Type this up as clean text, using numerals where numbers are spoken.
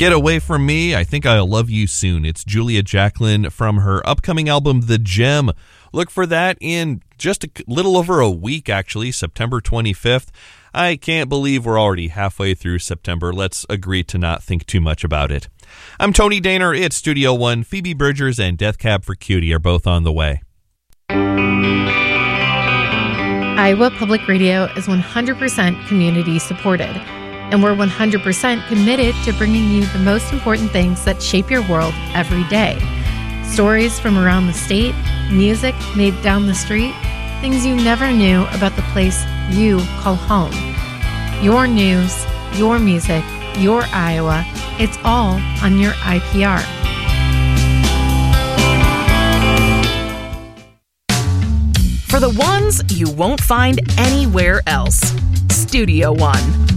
Get Away From Me, I Think I'll Love You Soon. It's Julia Jacklin from her upcoming album, The Gem. Look for that in just a little over a week, actually, September 25th. I can't believe we're already halfway through September. Let's agree to not think too much about it. I'm Tony Daner. It's Studio One. Phoebe Bridgers and Death Cab for Cutie are both on the way. Iowa Public Radio is 100% community supported, and we're 100% committed to bringing you the most important things that shape your world every day. Stories from around the state, music made down the street, things you never knew about the place you call home. Your news, your music, your Iowa, it's all on your IPR. For the ones you won't find anywhere else. Studio One.